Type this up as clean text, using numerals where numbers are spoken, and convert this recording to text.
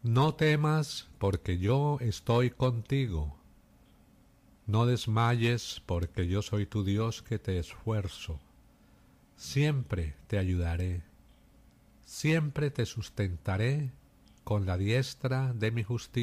No temas, porque yo estoy contigo. No desmayes, porque yo soy tu Dios que te esfuerzo. Siempre te ayudaré. Siempre te sustentaré con la diestra de mi justicia.